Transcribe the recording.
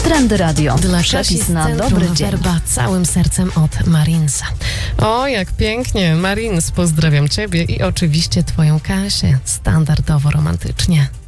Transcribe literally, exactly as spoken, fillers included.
Trendy Radio. Dla Przepis Kasi z na Centrum dobry dzień. Werba całym sercem od Marinsa. O, jak pięknie. Marins, pozdrawiam Ciebie i oczywiście Twoją Kasię. Standardowo romantycznie.